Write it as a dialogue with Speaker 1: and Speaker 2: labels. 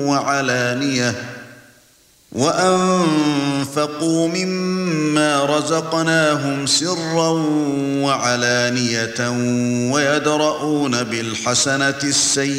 Speaker 1: وعلانية وأنفقوا مما رزقناهم سرا وعلانية ويدرؤون بالحسنة السيئة